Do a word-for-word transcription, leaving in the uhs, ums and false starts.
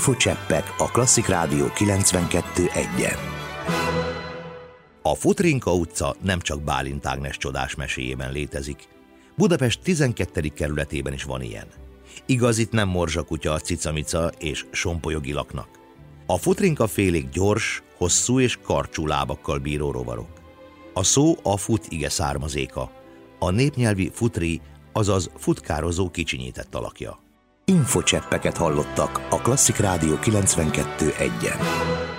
Infocseppek a Klasszik Rádió kilencvenkettő egyen. A Futrinka utca nem csak Bálint Ágnes csodás meséjében létezik. Budapest tizenkettedik kerületében is van ilyen. Igaz, itt nem morzsakutya, cicamica és sompolyogil laknak. A Futrinka félék gyors, hosszú és karcsú lábakkal bíró rovarok. A szó a fut ige származéka, a népnyelvi futri, azaz futkározó kicsinyített alakja. Infocseppeket hallottak a Klasszik Rádió kilencvenkettő egyen.